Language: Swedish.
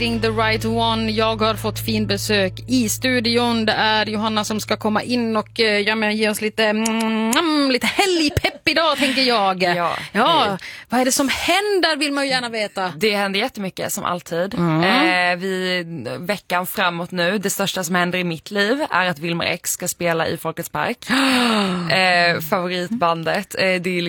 The Right One. Jag har fått fin besök i studion. Det är Johanna som ska komma in och ge oss lite helgpepp idag, tänker jag. Ja. Vad är det som händer, vill man ju gärna veta. Det händer jättemycket, som alltid. Veckan framåt nu, det största som händer i mitt liv är att Wilmer X ska spela i Folkets Park. Favoritbandet. Det är